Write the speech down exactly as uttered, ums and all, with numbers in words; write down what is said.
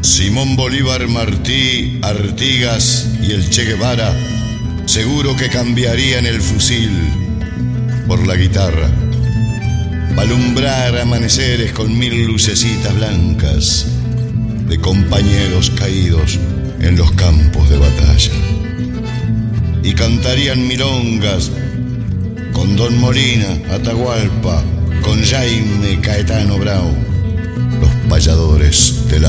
Simón Bolívar, Martí, Artigas y el Che Guevara seguro que cambiarían el fusil por la guitarra, para alumbrar amaneceres con mil lucecitas blancas de compañeros caídos en los campos de batalla. Y cantarían milongas con Don Molina, Atahualpa, con Jaime Caetano Brau, los payadores